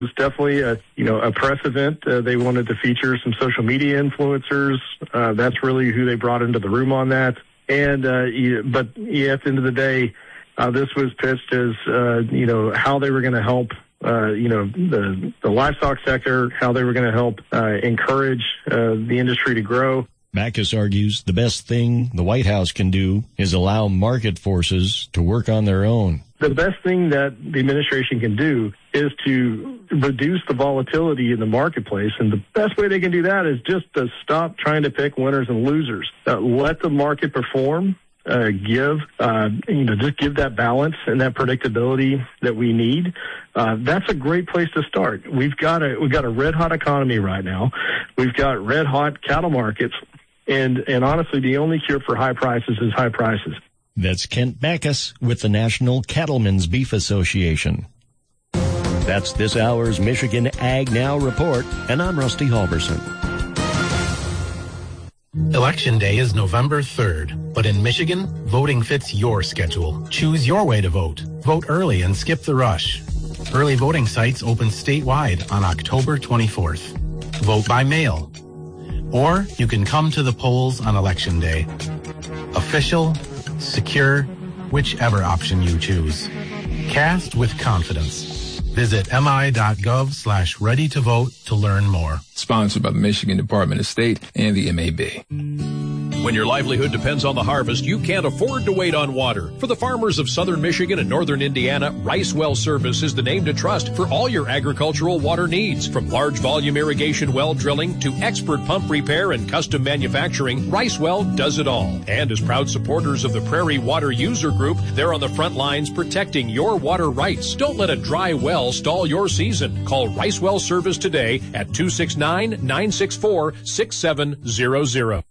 It's definitely a press event. They wanted to feature some social media influencers. That's really who they brought into the room on that. And but at the end of the day, this was pitched as how they were going to help the livestock sector, how they were going to help encourage the industry to grow. Backus argues the best thing the White House can do is allow market forces to work on their own. The best thing that the administration can do is to reduce the volatility in the marketplace. And the best way they can do that is just to stop trying to pick winners and losers. Let the market perform. Just give that balance and that predictability that we need. That's a great place to start. We've got a red hot economy right now. We've got red hot cattle markets. And honestly, the only cure for high prices is high prices. That's Kent Backus with the National Cattlemen's Beef Association. That's this hour's Michigan Ag Now report, and I'm Rusty Halverson. Election Day is November 3rd, but in Michigan, voting fits your schedule. Choose your way to vote. Vote early and skip the rush. Early voting sites open statewide on October 24th. Vote by mail. Or you can come to the polls on Election Day. Official, secure, whichever option you choose. Cast with confidence. Visit mi.gov/ready to vote to learn more. Sponsored by the Michigan Department of State and the MAB. When your livelihood depends on the harvest, you can't afford to wait on water. For the farmers of southern Michigan and northern Indiana, Rice Well Service is the name to trust for all your agricultural water needs. From large volume irrigation well drilling to expert pump repair and custom manufacturing, Rice Well does it all. And as proud supporters of the Prairie Water User Group, they're on the front lines protecting your water rights. Don't let a dry well stall your season. Call Rice Well Service today at 269-964-6700.